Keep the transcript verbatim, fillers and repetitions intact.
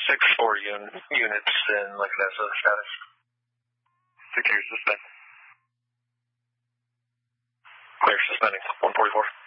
six four un, units and like that's the status. Secure suspend. Clear suspending. one forty-four.